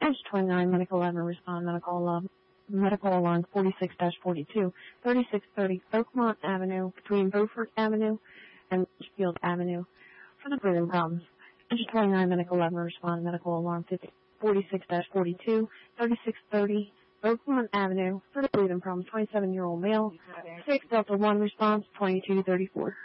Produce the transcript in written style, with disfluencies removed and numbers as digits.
Edge 29, Medical 11, respond, medical alarm 46-42, 3630 Oakmont Avenue, between Beaufort Avenue and Litchfield Avenue, for the breathing problems. Edge 29, Medical 11, respond, medical alarm 46-42, 3630 Oakmont Avenue, for the breathing problems, 27-year-old male, 6 Delta 1 response, 2234.